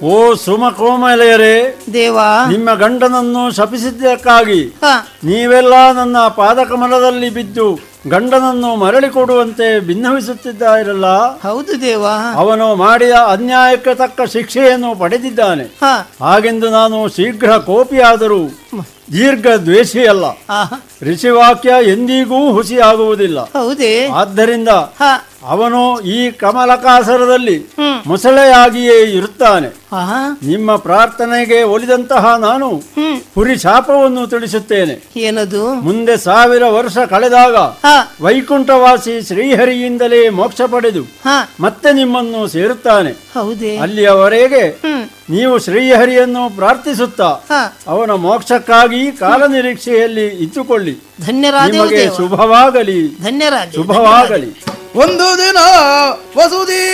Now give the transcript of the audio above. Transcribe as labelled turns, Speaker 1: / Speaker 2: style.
Speaker 1: ಓ ಸುಮಕೋಮಲೆಯರೇ,
Speaker 2: ದೇವಾ,
Speaker 1: ನಿಮ್ಮ ಗಂಡನನ್ನು ಶಪಿಸಿದ್ದಕ್ಕಾಗಿ
Speaker 2: ಹ,
Speaker 1: ನೀವೆಲ್ಲ ನನ್ನ ಪಾದಕಮಲದಲ್ಲಿ ಬಿದ್ದು ಗಂಡನನ್ನು ಮರಳಿ ಕೊಡುವಂತೆ ಭಿನ್ನವಿಸುತ್ತಿದ್ದಾರಲ್ಲ.
Speaker 2: ಹೌದು ದೇವಾ.
Speaker 1: ಅವನು ಮಾಡಿದ ಅನ್ಯಾಯಕ್ಕೆ ತಕ್ಕ ಶಿಕ್ಷೆಯನ್ನು ಪಡೆದಿದ್ದಾನೆ.
Speaker 2: ಹ,
Speaker 1: ಹಾಗೆಂದು ನಾನು ಶೀಘ್ರ ಕೋಪಿಯಾದರೂ ದೀರ್ಘ ದ್ವೇಷಿಯಲ್ಲ.
Speaker 2: ಆಹಾ,
Speaker 1: ಋಷಿವಾಕ್ಯ ಎಂದಿಗೂ ಹುಸಿಯಾಗುವುದಿಲ್ಲ.
Speaker 2: ಹೌದೇ?
Speaker 1: ಆದ್ದರಿಂದ
Speaker 2: ಹ,
Speaker 1: ಅವನು ಈ ಕಮಲಕಾಸರದಲ್ಲಿ
Speaker 2: ಹ್ಮ್,
Speaker 1: ಮೊಸಳೆಯಾಗಿಯೇ ಇರುತ್ತಾನೆ.
Speaker 2: ಆಹಾ,
Speaker 1: ನಿಮ್ಮ ಪ್ರಾರ್ಥನೆಗೆ ಒಲಿದಂತಹ ನಾನು
Speaker 2: ಹ್ಮ್,
Speaker 1: ಹುರಿ ಶಾಪವನ್ನು ತಿಳಿಸುತ್ತೇನೆ.
Speaker 2: ಏನದು?
Speaker 1: ಮುಂದೆ 1000 ವರ್ಷ ಕಳೆದಾಗ
Speaker 2: ಹ,
Speaker 1: ವೈಕುಂಠವಾಸಿ ಶ್ರೀಹರಿಯಿಂದಲೇ ಮೋಕ್ಷ ಪಡೆದು
Speaker 2: ಹ,
Speaker 1: ಮತ್ತೆ ನಿಮ್ಮನ್ನು ಸೇರುತ್ತಾನೆ.
Speaker 2: ಹೌದೇ?
Speaker 1: ಅಲ್ಲಿಯವರೆಗೆ
Speaker 2: ಹ್ಮ್,
Speaker 1: ನೀವು ಶ್ರೀಹರಿಯನ್ನು ಪ್ರಾರ್ಥಿಸುತ್ತಾ
Speaker 2: ಹ,
Speaker 1: ಅವನ ಮೋಕ್ಷಕ್ಕಾಗಿ ಕಾಲನಿರೀಕ್ಷೆಯಲ್ಲಿ ಇದ್ದುಕೊಳ್ಳಿ.
Speaker 2: ಧನ್ಯರಾದೆವು
Speaker 1: ನಿಮಗೆ
Speaker 2: ದೇವ.
Speaker 1: ಶುಭವಾಗಲಿ,
Speaker 2: ಧನ್ಯರಾದೆ.
Speaker 1: ಶುಭವಾಗಲಿ.
Speaker 3: ಒಂದು ದಿನ ವಸುದಿ